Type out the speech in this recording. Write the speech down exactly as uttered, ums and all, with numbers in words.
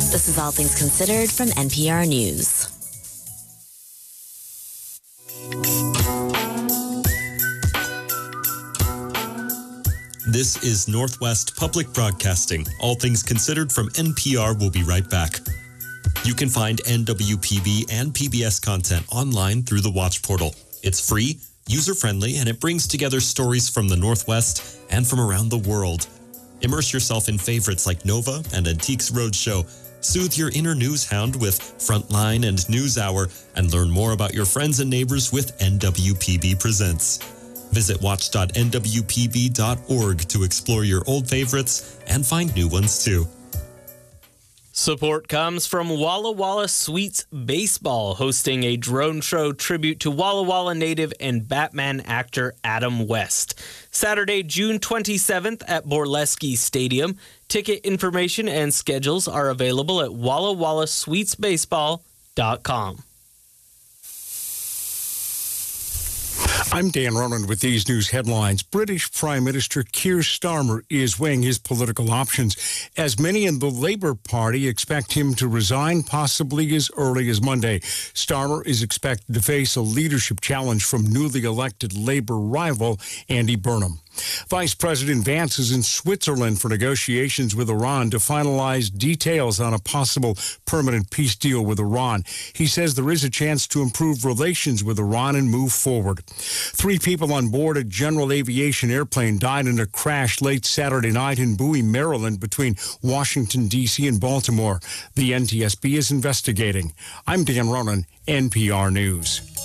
This is All Things Considered from N P R News. This is Northwest Public Broadcasting. All Things Considered from N P R will be right back. You can find N W P B and P B S content online through the Watch portal. It's free, user-friendly, and it brings together stories from the Northwest and from around the world. Immerse yourself in favorites like Nova and Antiques Roadshow. Soothe your inner news hound with Frontline and NewsHour, and learn more about your friends and neighbors with N W P B Presents. Visit watch dot N W P B dot org to explore your old favorites and find new ones too. Support comes from Walla Walla Sweets Baseball, hosting a drone show tribute to Walla Walla native and Batman actor Adam West. Saturday, June twenty-seventh at Borleski Stadium. Ticket information and schedules are available at walla walla sweets baseball dot com. I'm Dan Ronan with these news headlines. British Prime Minister Keir Starmer is weighing his political options as many in the Labour Party expect him to resign possibly as early as Monday. Starmer is expected to face a leadership challenge from newly elected Labour rival Andy Burnham. Vice President Vance is in Switzerland for negotiations with Iran to finalize details on a possible permanent peace deal with Iran. He says there is a chance to improve relations with Iran and move forward. Three people on board a general aviation airplane died in a crash late Saturday night in Bowie, Maryland, between Washington, D C and Baltimore. The N T S B is investigating. I'm Dan Ronan, N P R News.